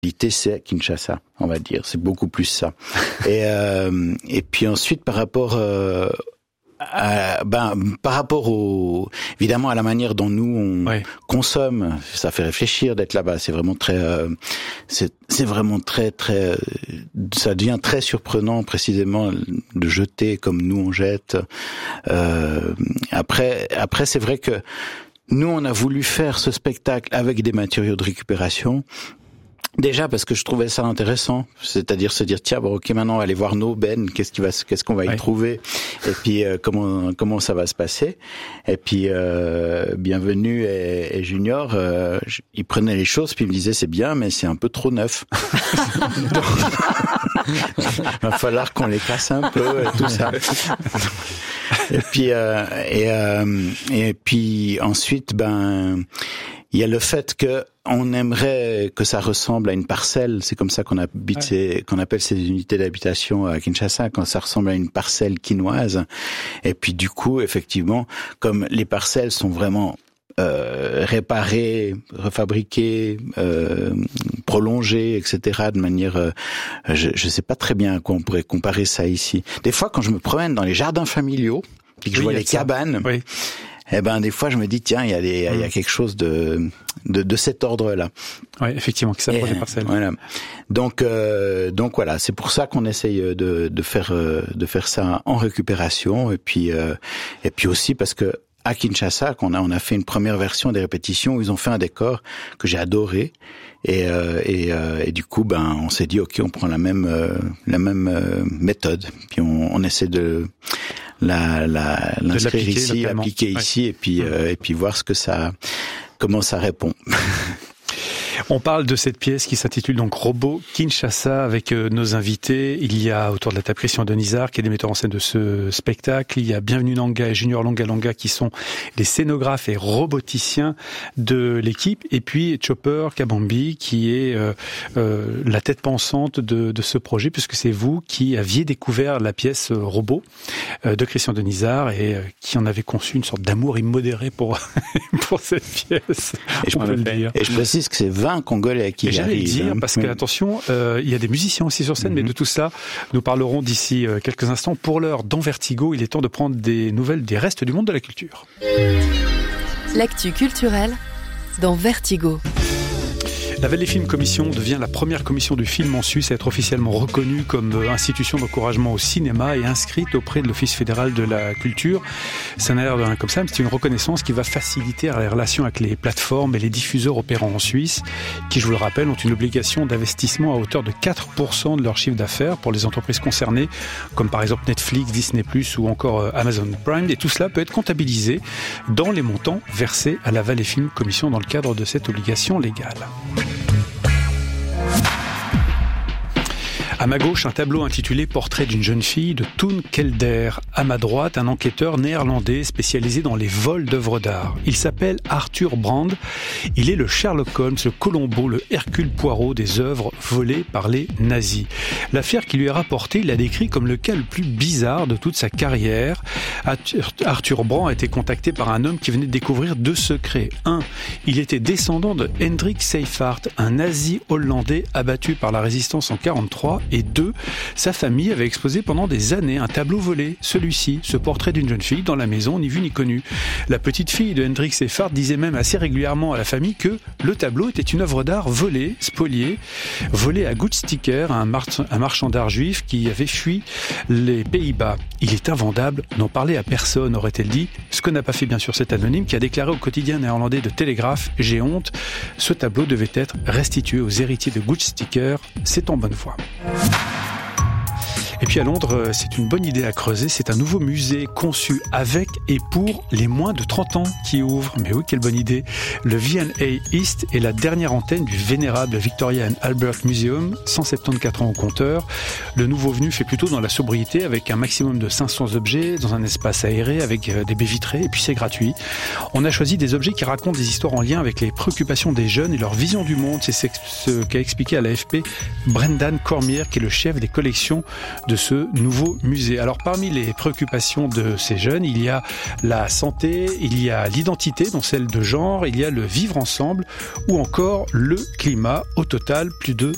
c'est Kinshasa, on va dire. C'est beaucoup plus ça. Et puis ensuite, par rapport évidemment à la manière dont nous on consomme, ça fait réfléchir d'être là-bas. C'est vraiment c'est vraiment très ça devient très surprenant précisément de jeter comme nous on jette. Après c'est vrai que nous on a voulu faire ce spectacle avec des matériaux de récupération. Déjà parce que je trouvais ça intéressant, c'est-à-dire se dire tiens bon ok maintenant on va aller voir nos bennes, qu'est-ce qu'on va y trouver et puis comment ça va se passer. Et puis Bienvenue et Junior ils prenaient les choses puis ils me disaient c'est bien mais c'est un peu trop neuf. Donc, va falloir qu'on les casse un peu et tout ça. Et puis ensuite il y a le fait que on aimerait que ça ressemble à une parcelle. C'est comme ça qu'on appelle ces unités d'habitation à Kinshasa, quand ça ressemble à une parcelle quinoise. Et puis du coup, effectivement, comme les parcelles sont vraiment réparées, refabriquées, prolongées, etc. de manière, je sais pas très bien à quoi on pourrait comparer ça ici. Des fois, quand je me promène dans les jardins familiaux, puis que je vois les cabanes. Oui. Des fois, je me dis, tiens, il y a quelque chose de cet ordre-là. Oui, effectivement, qui s'approche des parcelles. Voilà. Donc voilà, c'est pour ça qu'on essaye de faire ça en récupération, et puis aussi parce que à Kinshasa, on a fait une première version des répétitions où ils ont fait un décor que j'ai adoré, et du coup, on s'est dit, ok, on prend la même méthode, puis on essaie de l'inscrire ici, appliquer ici, et puis voir comment ça répond. On parle de cette pièce qui s'intitule donc Robot Kinshasa avec nos invités. Il y a autour de la table Christian Denizard qui est le metteur en scène de ce spectacle. Il y a Bienvenue Nanga et Junior Longa qui sont les scénographes et roboticiens de l'équipe. Et puis Chopper Kabambi qui est la tête pensante de ce projet, puisque c'est vous qui aviez découvert la pièce Robot de Christian Denizard et qui en avez conçu une sorte d'amour immodéré pour cette pièce. Et je précise que c'est 20 Congolais qui j'allais arrivent. Dire, parce que attention, il y a des musiciens aussi sur scène, mais de tout ça, nous parlerons d'ici quelques instants. Pour l'heure, dans Vertigo, il est temps de prendre des nouvelles des restes du monde de la culture. L'actu culturelle dans Vertigo. La Vallée Film Commission devient la première commission du film en Suisse à être officiellement reconnue comme institution d'encouragement au cinéma et inscrite auprès de l'Office fédéral de la culture. Ça n'a l'air de rien comme ça, mais c'est une reconnaissance qui va faciliter les relations avec les plateformes et les diffuseurs opérant en Suisse, qui, je vous le rappelle, ont une obligation d'investissement à hauteur de 4% de leur chiffre d'affaires pour les entreprises concernées, comme par exemple Netflix, Disney+, ou encore Amazon Prime. Et tout cela peut être comptabilisé dans les montants versés à la Vallée Film Commission dans le cadre de cette obligation légale. À ma gauche, un tableau intitulé « Portrait d'une jeune fille » de Toon Kelder. À ma droite, un enquêteur néerlandais spécialisé dans les vols d'œuvres d'art. Il s'appelle Arthur Brand. Il est le Sherlock Holmes, le Colombo, le Hercule Poirot des œuvres volées par les nazis. L'affaire qui lui est rapportée, il l'a décrit comme le cas le plus bizarre de toute sa carrière. Arthur Brand a été contacté par un homme qui venait de découvrir 2 secrets. 1. Il était descendant de Hendrik Seyfarth, un nazi hollandais abattu par la résistance en 1943. Et 2, sa famille avait exposé pendant des années un tableau volé, celui-ci, ce portrait d'une jeune fille dans la maison, ni vu ni connu. La petite fille de Hendrik Seyfarth disait même assez régulièrement à la famille que le tableau était une œuvre d'art volée, spoliée, volée à Goudsticker, un marchand d'art juif qui avait fui les Pays-Bas. Il est invendable, n'en parler à personne, aurait-elle dit, ce que n'a pas fait bien sûr cet anonyme qui a déclaré au quotidien néerlandais de Telegraph, j'ai honte, ce tableau devait être restitué aux héritiers de Goudsticker, c'est en bonne voie. Et puis à Londres, c'est une bonne idée à creuser. C'est un nouveau musée conçu avec et pour les moins de 30 ans qui ouvre. Mais oui, quelle bonne idée. Le V&A East est la dernière antenne du vénérable Victoria and Albert Museum, 174 ans au compteur. Le nouveau venu fait plutôt dans la sobriété avec un maximum de 500 objets dans un espace aéré avec des baies vitrées et puis c'est gratuit. On a choisi des objets qui racontent des histoires en lien avec les préoccupations des jeunes et leur vision du monde. C'est ce qu'a expliqué à l'AFP Brendan Cormier, qui est le chef des collections de ce nouveau musée. Alors parmi les préoccupations de ces jeunes, il y a la santé, il y a l'identité, dont celle de genre, il y a le vivre ensemble ou encore le climat. Au total, plus de